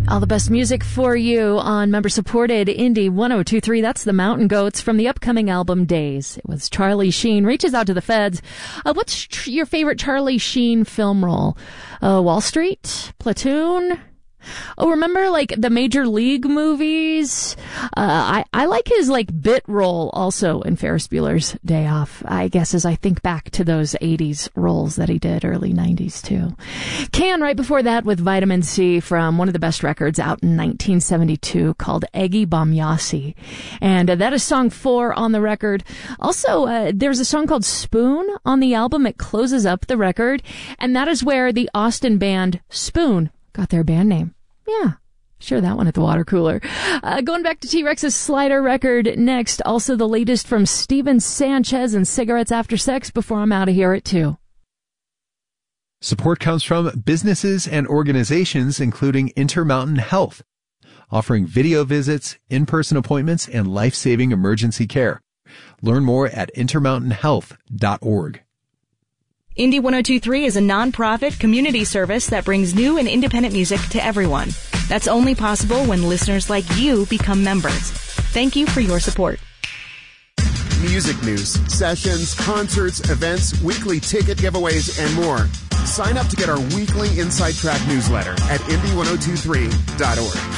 All the best music for you on member-supported Indie 102.3. That's the Mountain Goats from the upcoming album Days. It was Charlie Sheen. Reaches out to the feds. What's your favorite Charlie Sheen film role? Wall Street? Platoon? Oh, remember like the Major League movies? I like his like bit role also in Ferris Bueller's Day Off, I guess, as I think back to those 80s roles that he did, early 90s too. Can right before that with Vitamin C from one of the best records out in 1972 called Eggy Bamyasi. And that is song 4 on the record. Also, there's a song called Spoon on the album. It closes up the record. And that is where the Austin band Spoon got their band name. Yeah, sure, that one at the water cooler. Going back to T-Rex's Slider record next. Also the latest from Steven Sanchez and Cigarettes After Sex before I'm out of here at 2. Support comes from businesses and organizations including Intermountain Health, offering video visits, in-person appointments, and life-saving emergency care. Learn more at intermountainhealth.org. Indie 102.3 is a non-profit community service that brings new and independent music to everyone. That's only possible when listeners like you become members. Thank you for your support. Music news, sessions, concerts, events, weekly ticket giveaways, and more. Sign up to get our weekly Inside Track newsletter at indie1023.org.